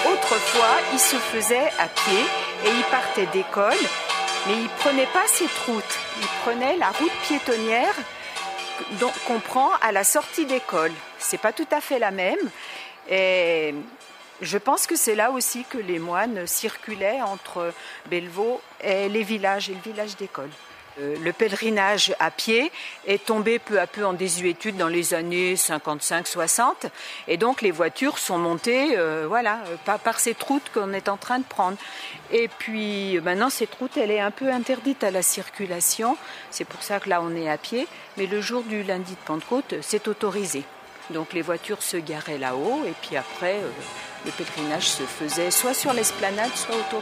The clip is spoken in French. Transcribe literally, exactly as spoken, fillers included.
Autrefois, ils se faisaient à pied et ils partaient d'école, mais ils ne prenaient pas cette route. Ils prenaient la route piétonnière qu'on prend à la sortie d'école. Ce n'est pas tout à fait la même. Et je pense que c'est là aussi que les moines circulaient entre Bellevaux et les villages et le village d'école. Le pèlerinage à pied est tombé peu à peu en désuétude dans les années cinquante-cinq soixante et donc les voitures sont montées euh, voilà, par, par cette route qu'on est en train de prendre. Et puis maintenant cette route elle est un peu interdite à la circulation, c'est pour ça que là on est à pied, mais le jour du lundi de Pentecôte c'est autorisé. Donc les voitures se garaient là-haut et puis après euh, le pèlerinage se faisait soit sur l'esplanade soit autour